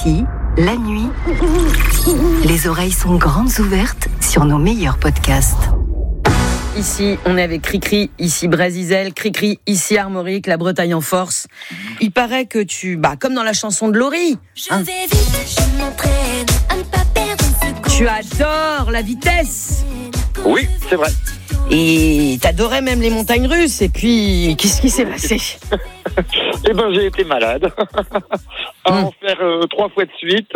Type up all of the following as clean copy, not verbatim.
Ici, la nuit, les oreilles sont grandes ouvertes sur nos meilleurs podcasts. Ici, on est avec Cricri, ici Brésisel, Cricri, ici Armorique, la Bretagne en force. Il paraît que comme dans la chanson de Laurie, hein, je m'entraîne à ne pas perdre une seconde. Tu adores la vitesse. Oui, c'est vrai. Et t'adorais même les montagnes russes. Et puis, qu'est-ce qui s'est passé? Eh ben, j'ai été malade. À en faire 3 fois de suite.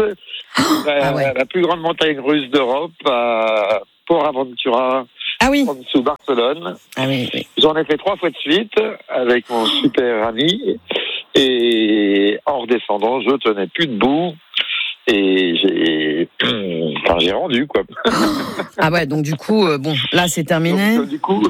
La plus grande montagne russe d'Europe, à Port Aventura, en dessous Barcelone. Ah oui. J'en ai fait 3 fois de suite avec mon super ami. Et en redescendant, je tenais plus debout. Et j'ai rendu, quoi. Ah ouais, donc du coup, là c'est terminé. Donc, du coup,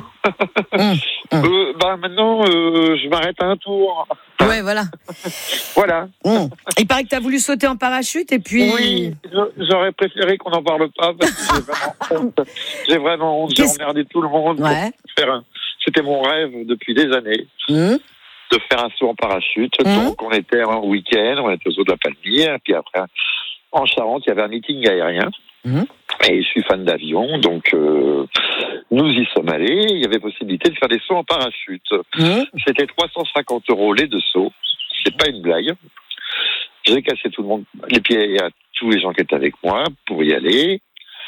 maintenant, je m'arrête à un tour. Ouais, voilà. Voilà. Il paraît que t'as voulu sauter en parachute et puis... Oui, j'aurais préféré qu'on n'en parle pas parce que j'ai vraiment honte. J'ai emmerdé tout le monde. Ouais. C'était mon rêve depuis des années. De faire un saut en parachute. Donc on était un week-end, on était au zoo de la Palmyre, puis après en Charente, il y avait un meeting aérien. Et je suis fan d'avion, donc nous y sommes allés. Il y avait possibilité de faire des sauts en parachute. C'était 350 € les 2 sauts. C'est pas une blague. J'ai cassé tout le monde les pieds à tous les gens qui étaient avec moi pour y aller.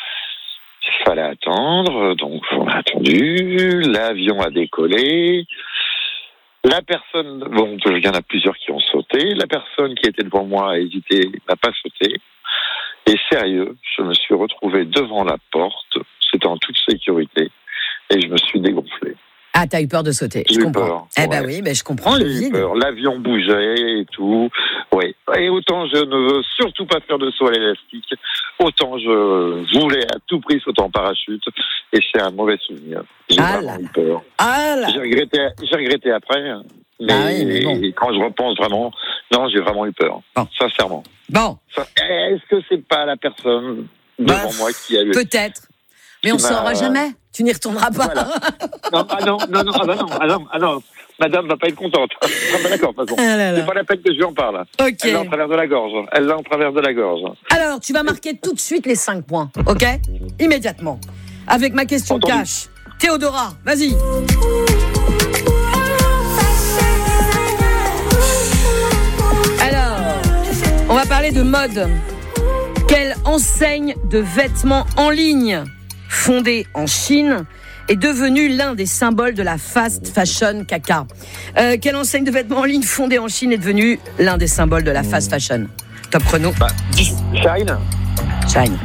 Il fallait attendre, donc on a attendu. L'avion a décollé. La personne, il y en a plusieurs qui ont sauté. La personne qui était devant moi a hésité, n'a pas sauté. Et sérieux, je me suis retrouvé devant la porte. C'était en toute sécurité. Et je me suis dégonflé. Ah, t'as eu peur de sauter, je comprends. Peur, oui, je comprends le vide. Peur. L'avion bougeait et tout. Oui. Et autant je ne veux surtout pas faire de saut à l'élastique, autant je voulais à tout prix sauter en parachute. Et c'est un mauvais souvenir. J'ai vraiment eu peur. J'ai regretté après. Mais quand je repense vraiment, non, j'ai vraiment eu peur. Sincèrement. Est-ce que c'est pas la personne devant moi qui a eu... Peut-être. Mais on ne saura jamais. Tu n'y retourneras pas. Voilà. Non. Madame va pas être contente. D'accord, de toute façon. C'est pas la peine que je lui en parle. Okay. Elle l'a en travers de la gorge. Alors, tu vas marquer tout de suite les 5 points, ok? Immédiatement. Avec ma question cash. Théodora, vas-y. Alors, on va parler de mode. Quelle enseigne de vêtements en ligne fondée en Chine est devenue l'un des symboles de la fast fashion caca? Quelle enseigne de vêtements en ligne fondée en Chine est devenue l'un des symboles de la fast fashion? Top chrono. Shine.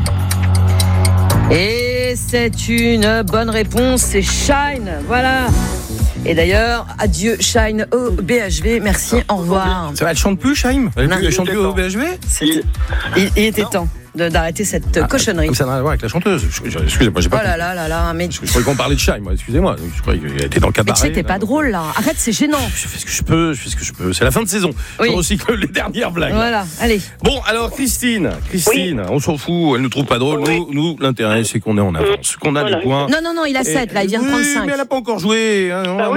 Et c'est une bonne réponse, c'est Shine, voilà. Et d'ailleurs, adieu Shine au BHV, merci, au revoir. Ça va, elle chante plus, Shine? Elle chante plus au BHV? Il était temps d'arrêter cette cochonnerie. Comme ça n'a rien à voir avec la chanteuse. Excusez-moi, j'ai pas. Oh là, mais. Je croyais qu'on parlait de Shine, moi, excusez-moi. Je croyais qu'elle était dans le cabaret. Mais tu sais, t'es pas drôle, là. Arrête, c'est gênant. Je fais ce que je peux. C'est la fin de saison. Oui. Je recycle les dernières blagues. Voilà, allez. Bon, alors, Christine, on s'en fout, elle nous trouve pas drôle. Oui. Nous, l'intérêt, c'est qu'on est en avance, qu'on a les points. Non, il a 7, là, il vient de prendre 5. Mais elle a pas encore joué.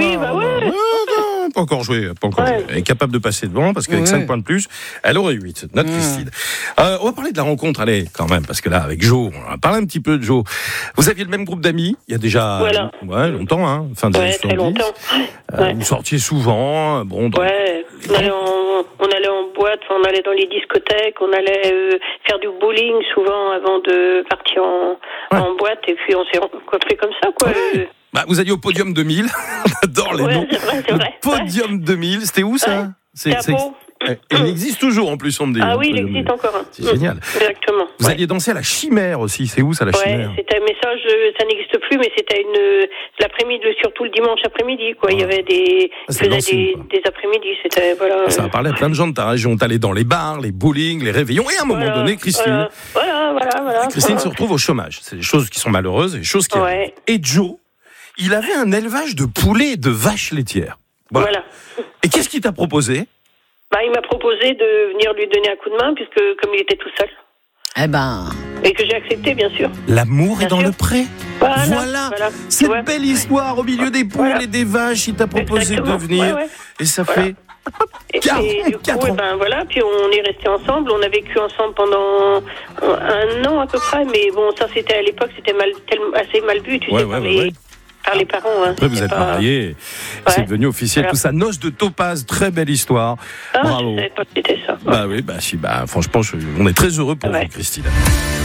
Pas encore joué. Elle est capable de passer devant, parce qu'avec 5 points de plus, elle aurait 8. Notre Christine. On va parler de la rencontre, allez, quand même, parce que là, avec Jo, on va parler un petit peu de Jo. Vous aviez le même groupe d'amis, il y a déjà longtemps, hein, fin des années 70. Très longtemps. Vous sortiez souvent, on allait en boîte, on allait dans les discothèques, on allait faire du bowling souvent avant de partir en boîte, et puis on s'est rencontrés comme ça, quoi. Ouais. Vous alliez au Podium 2000, on adore les noms. C'est vrai. Podium 2000, c'était où ça? C'est à Pau. Il existe toujours en plus, on me dit. Ah oui, il existe encore un. C'est génial. Exactement. Vous alliez danser à la Chimère aussi, c'est où ça, la Chimère? Mais ça n'existe plus, mais c'était l'après-midi, surtout le dimanche après-midi, quoi. Il y avait des après-midi, c'était, voilà. Ça va parler à plein de gens de ta région. T'allais dans les bars, les bowling, les réveillons, et à un moment donné, Christine. Voilà. Christine se retrouve au chômage. C'est des choses qui sont malheureuses, des choses qui arrivent. Et Joe, il avait un élevage de poulets et de vaches laitières. Voilà. Et qu'est-ce qu'il t'a proposé? Il m'a proposé de venir lui donner un coup de main, puisque comme il était tout seul. Et que j'ai accepté, bien sûr. L'amour est dans le pré. Voilà. Cette belle histoire au milieu des poules et des vaches, il t'a proposé de venir. Et ça fait Et du coup, voilà, puis on est restés ensemble. On a vécu ensemble pendant 1 an à peu près, mais bon, ça c'était à l'époque, c'était assez mal vu, tu sais, par les parents. Après, vous êtes mariés, c'est devenu officiel. Tout ça, Noces de Topaz, très belle histoire. Ah, bravo. Je savais pas que c'était ça. Bah oui, franchement, on est très heureux pour vous, Christine.